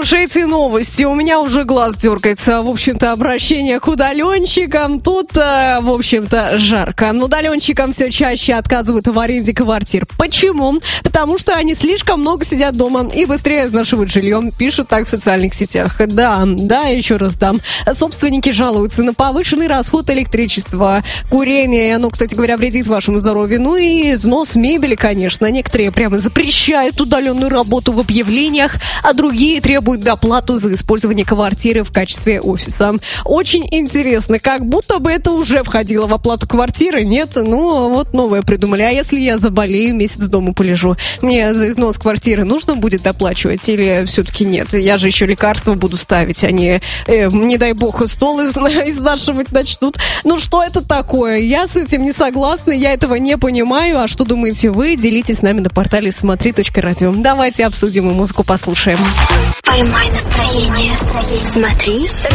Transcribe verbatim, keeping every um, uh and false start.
Слушайте новости, у меня уже глаз дергается. В общем-то, обращение к удаленщикам. Тут, в общем-то, жарко. Удаленщикам все чаще отказывают в аренде квартир. Почему? Потому что они слишком много сидят дома и быстрее изнашивают жильем. Пишут так в социальных сетях. Да, да, еще раз дам. Собственники жалуются на повышенный расход электричества, курение. Оно, кстати говоря, вредит вашему здоровью. Ну и износ мебели, конечно. Некоторые прямо запрещают удаленную работу в объявлениях, а другие требуют доплату за использование квартиры в качестве офиса. Очень интересно, как будто бы это уже входило в оплату квартиры. Нет, ну вот новое придумали. А если я заболею, месяц дома полежу, мне за износ квартиры нужно будет доплачивать или все-таки нет? Я же еще лекарства буду ставить, они, э, не дай бог, стол из- изнашивать начнут. Ну что это такое? Я с этим не согласна, я этого не понимаю. А что думаете вы? Делитесь с нами на портале смотри точка радио. Давайте обсудим и музыку послушаем. Поймай настроение. Смотри